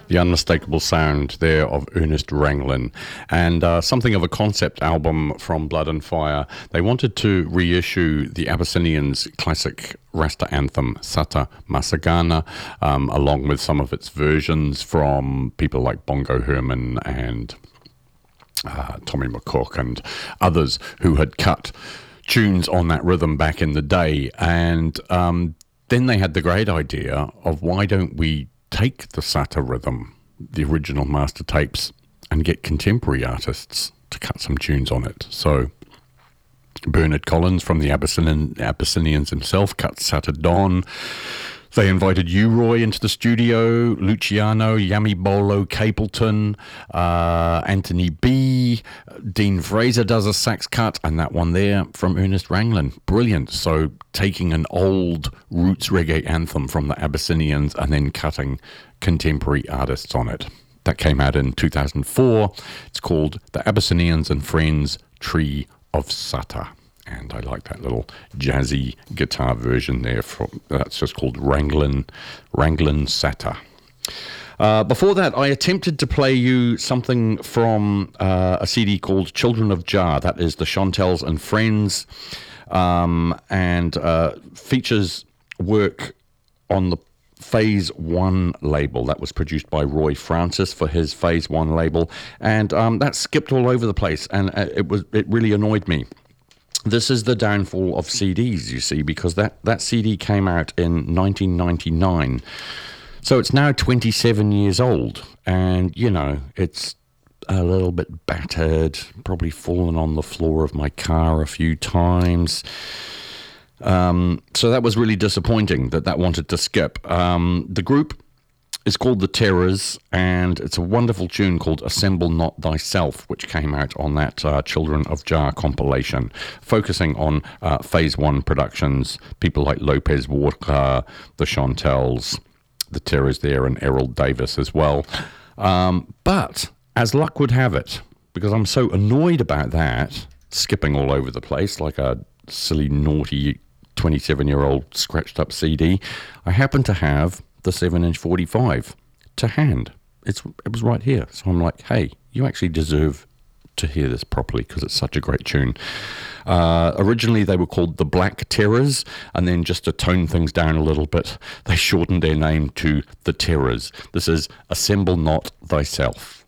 The unmistakable sound there of Ernest Ranglin, and something of a concept album from Blood and Fire. They wanted to reissue the Abyssinians' classic Rasta anthem, Sata Masagana, along with some of its versions from people like Bongo Herman and Tommy McCook and others who had cut tunes on that rhythm back in the day. And then they had the great idea of, why don't we take the Sata rhythm, the original master tapes, and get contemporary artists to cut some tunes on it. So Bernard Collins from the Abyssinians himself cut Sata Dawn. They invited U-Roy into the studio, Luciano, Yami Bolo, Capleton, Anthony B, Dean Fraser does a sax cut, and that one there from Ernest Ranglin. Brilliant. So taking an old roots reggae anthem from the Abyssinians and then cutting contemporary artists on it. That came out in 2004. It's called The Abyssinians and Friends Tree of Sata. And I like that little jazzy guitar version there. That's just called Ranglin Sata. Before that, I attempted to play you something from a CD called Children of Jah. That is the Chantels and Friends, and features work on the Phase 1 label. That was produced by Roy Francis for his Phase 1 label. And that skipped all over the place, and it really annoyed me. This is the downfall of CDs, you see, because that CD came out in 1999. So it's now 27 years old, and, you know, it's a little bit battered, probably fallen on the floor of my car a few times. So that was really disappointing that wanted to skip. The group is called The Terrors, and it's a wonderful tune called Assemble Not Thyself, which came out on that Children of Jah compilation, focusing on Phase 1 productions, people like Lopez Walker, the Chantels, The Terrors there, and Errol Davis as well. But as luck would have it, because I'm so annoyed about that, skipping all over the place like a silly, naughty 27-year-old scratched up CD, I happen to have the 7-inch 45 to hand. It was right here. So I'm like, hey, you actually deserve to hear this properly because it's such a great tune. Originally they were called the Black Terrors, and then just to tone things down a little bit, they shortened their name to The Terrors. This is Assemble Not Thyself.